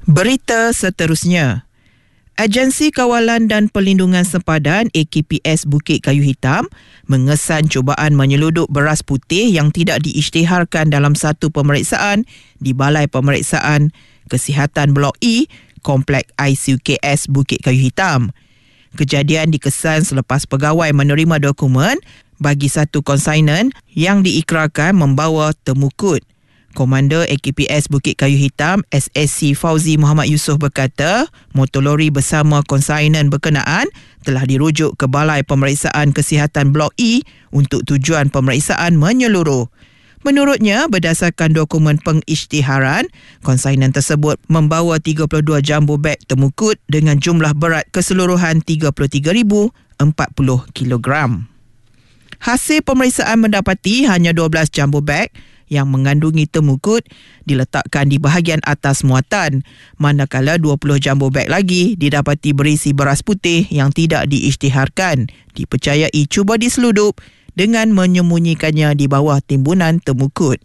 Berita seterusnya. Agensi Kawalan dan Perlindungan Sempadan AKPS Bukit Kayu Hitam mengesan cubaan menyelundup beras putih yang tidak diisytiharkan dalam satu pemeriksaan di Balai Pemeriksaan Kesihatan Blok E, Kompleks ICUKS Bukit Kayu Hitam. Kejadian dikesan selepas pegawai menerima dokumen bagi satu konsainan yang diikrarkan membawa temukut. Komander AKPS Bukit Kayu Hitam SSC Fauzi Muhammad Yusof berkata, motor lori bersama konsainan berkenaan telah dirujuk ke Balai Pemeriksaan Kesihatan Blok E untuk tujuan pemeriksaan menyeluruh. Menurutnya, berdasarkan dokumen pengisytiharan, konsainan tersebut membawa 32 jumbo beg temukut dengan jumlah berat keseluruhan 33,040 kilogram. Hasil pemeriksaan mendapati hanya 12 jumbo beg yang mengandungi temukut diletakkan di bahagian atas muatan, manakala 20 jumbo beg lagi didapati berisi beras putih yang tidak diisytiharkan, dipercayai cuba diseludup dengan menyembunyikannya di bawah timbunan temukut.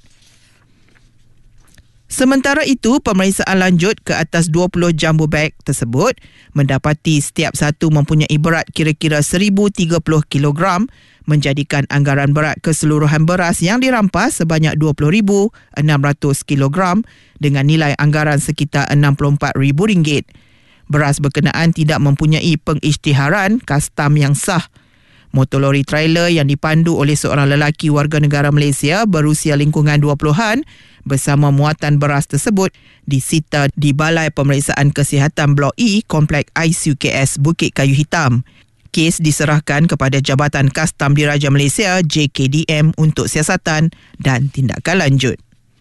Sementara itu, pemeriksaan lanjut ke atas 20 jumbo beg tersebut mendapati setiap satu mempunyai berat kira-kira 1,030 kilogram, menjadikan anggaran berat keseluruhan beras yang dirampas sebanyak 20,600 kilogram dengan nilai anggaran sekitar RM64,000. Beras berkenaan tidak mempunyai pengisytiharan kastam yang sah. Motor lori trailer yang dipandu oleh seorang lelaki warga negara Malaysia berusia lingkungan 20-an bersama muatan beras tersebut disita di Balai Pemeriksaan Kesihatan Blok E, Kompleks ICUKS Bukit Kayu Hitam. Kes diserahkan kepada Jabatan Kastam Diraja Malaysia JKDM untuk siasatan dan tindakan lanjut.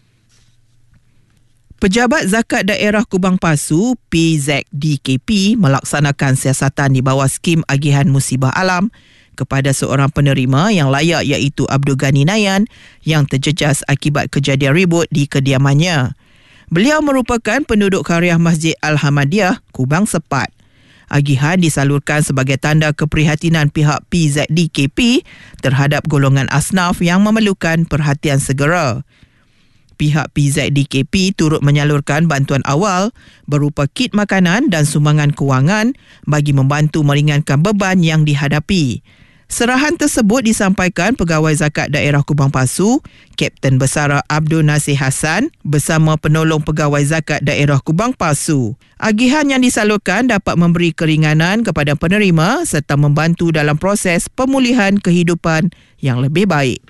Pejabat Zakat Daerah Kubang Pasu PZDKP melaksanakan siasatan di bawah skim agihan musibah alam kepada seorang penerima yang layak iaitu Abdul Ghani Nayan yang terjejas akibat kejadian ribut di kediamannya. Beliau merupakan penduduk Qaryah Masjid Al-Hamadiyah, Kubang Sepat. Agihan disalurkan sebagai tanda keprihatinan pihak PZDKP terhadap golongan asnaf yang memerlukan perhatian segera. Pihak PZDKP turut menyalurkan bantuan awal berupa kit makanan dan sumbangan kewangan bagi membantu meringankan beban yang dihadapi. Serahan tersebut disampaikan Pegawai Zakat Daerah Kubang Pasu, Kapten Besara Abdul Nasir Hassan bersama penolong Pegawai Zakat Daerah Kubang Pasu. Agihan yang disalurkan dapat memberi keringanan kepada penerima serta membantu dalam proses pemulihan kehidupan yang lebih baik.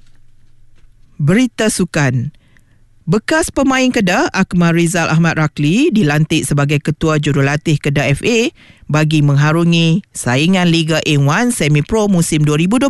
Berita sukan. Bekas pemain Kedah Akmal Rizal Ahmad Rakli dilantik sebagai Ketua Jurulatih Kedah FA bagi mengharungi saingan Liga A1 Semi Pro musim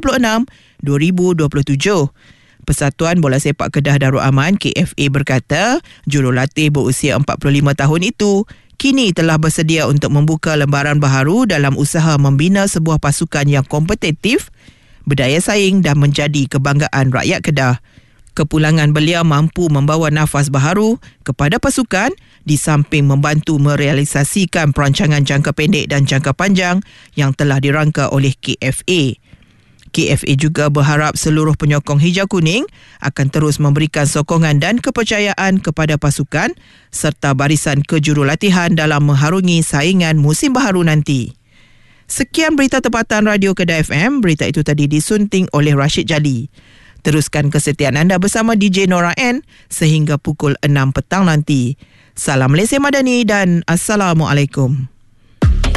2026-2027. Persatuan Bola Sepak Kedah Darul Aman KFA berkata, jurulatih berusia 45 tahun itu kini telah bersedia untuk membuka lembaran baharu dalam usaha membina sebuah pasukan yang kompetitif, berdaya saing dan menjadi kebanggaan rakyat Kedah. Kepulangan beliau mampu membawa nafas baharu kepada pasukan di samping membantu merealisasikan perancangan jangka pendek dan jangka panjang yang telah dirangka oleh KFA. KFA juga berharap seluruh penyokong hijau kuning akan terus memberikan sokongan dan kepercayaan kepada pasukan serta barisan kejurulatihan dalam mengharungi saingan musim baharu nanti. Sekian berita tempatan Radio Kedah FM. Berita itu tadi disunting oleh Rashid Jali. Teruskan kesetiaan anda bersama DJ Nora N sehingga pukul 6 petang nanti. Salam Malaysia Madani dan Assalamualaikum.